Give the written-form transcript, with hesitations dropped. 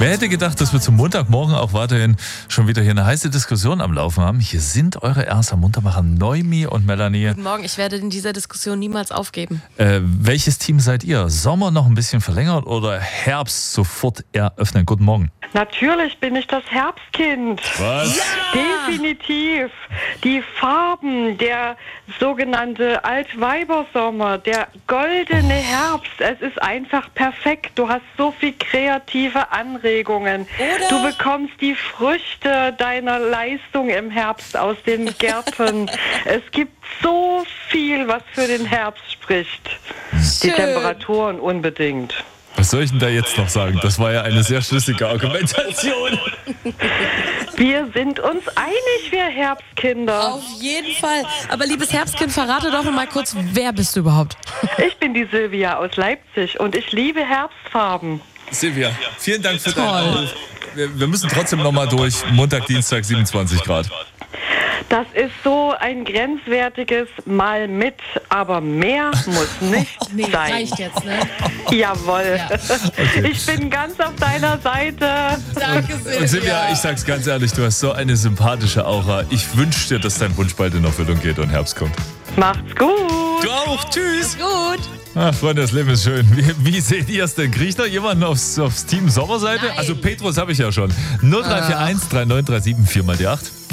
Wer hätte gedacht, dass wir zum Montagmorgen auch weiterhin schon wieder hier eine heiße Diskussion am Laufen haben? Hier sind eure ersten Muntermacher Noemi und Melanie. Guten Morgen, ich werde in dieser Diskussion niemals aufgeben. Welches Team seid ihr? Sommer noch ein bisschen verlängert oder Herbst sofort eröffnen? Guten Morgen. Natürlich bin ich das Herbstkind. Was? Ja! Definitiv. Die Farben, der sogenannte Altweibersommer, der goldene Herbst, es ist einfach perfekt. Du hast so viel kreative Anregungen. Oder? Du bekommst die Früchte deiner Leistung im Herbst aus den Gärten. Es gibt so viel, was für den Herbst spricht. Die Temperaturen unbedingt. Was soll ich denn da jetzt noch sagen? Das war ja eine sehr schlüssige Argumentation. Wir sind uns einig, wir Herbstkinder. Auf jeden Fall. Aber liebes Herbstkind, verrate doch noch mal kurz, wer bist du überhaupt? Ich bin die Silvia aus Leipzig und ich liebe Herbstfarben. Silvia, vielen Dank für deinen Anruf. Wir müssen trotzdem noch mal durch. Montag, Dienstag, 27 Grad. Das ist so ein grenzwertiges Mal mit, aber mehr muss nicht sein. Reicht jetzt, ne? Jawohl. Ja. Okay. Ich bin ganz auf deiner Seite. Danke, Silvia. Und Silvia, ich sag's ganz ehrlich, du hast so eine sympathische Aura. Ich wünsche dir, dass dein Wunsch bald in Erfüllung geht und Herbst kommt. Macht's gut. Du auch. Tschüss. Gut. Ach, Freunde, das Leben ist schön. Wie seht ihr es denn? Kriegt noch jemand aufs Team Sommerseite? Nein. Also Petrus habe ich ja schon. 0341 3937 4 mal die 8.